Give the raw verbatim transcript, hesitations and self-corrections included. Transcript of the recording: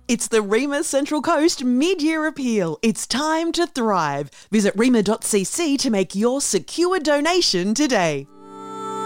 It's the REMA Central Coast Mid-Year Appeal. It's time to thrive. Visit rema dot c c to make your secure donation today.